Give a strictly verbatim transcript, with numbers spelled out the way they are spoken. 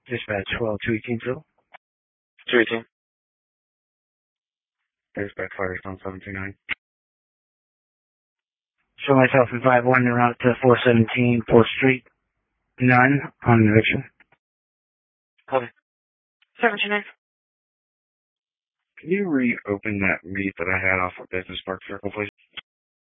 Dispatch twelve two eighteen two. two eighteen. Dispatch fire on seven two nine. Show myself in five one and route to four seventeen fourth Street. None on eviction. Copy. seven two nine. Can you reopen that meet that I had off of Business Park Circle, please?